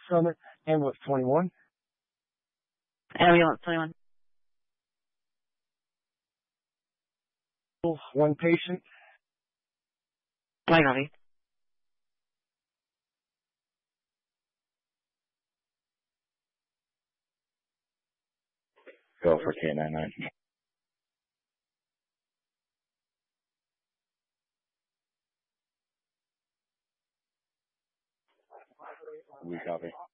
Summit, ambulance 21. Ambulance 21. One patient. I copy. Go for K99. We copy.